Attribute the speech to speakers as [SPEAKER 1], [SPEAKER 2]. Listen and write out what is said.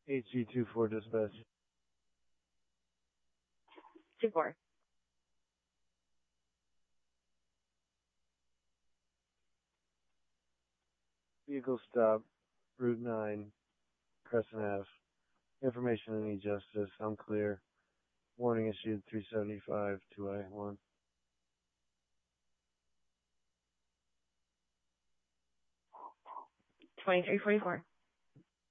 [SPEAKER 1] HG24 dispatch.
[SPEAKER 2] 2-4.
[SPEAKER 1] Vehicle stop, Route 9, Crescent Ave. Information any justice. I'm clear. Warning issued 375 2I1.
[SPEAKER 2] 2344.